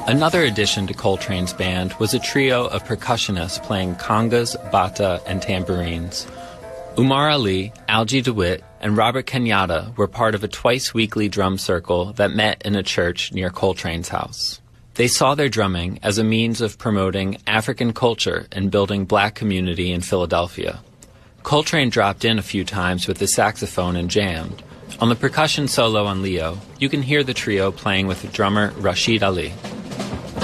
Another addition to Coltrane's band was a trio of percussionists playing congas, bata, and tambourines. Umar Ali, Algie DeWitt, and Robert Kenyatta were part of a twice-weekly drum circle that met in a church near Coltrane's house. They saw their drumming as a means of promoting African culture and building black community in Philadelphia. Coltrane dropped in a few times with his saxophone and jammed. On the percussion solo on Leo, you can hear the trio playing with drummer Rashid Ali.